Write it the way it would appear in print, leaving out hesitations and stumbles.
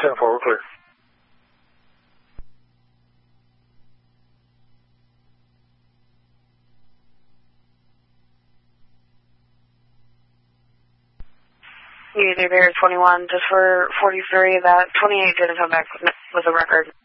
10-4, we're clear. Unity Bear 21, just for 43, that 28 didn't come back with a record.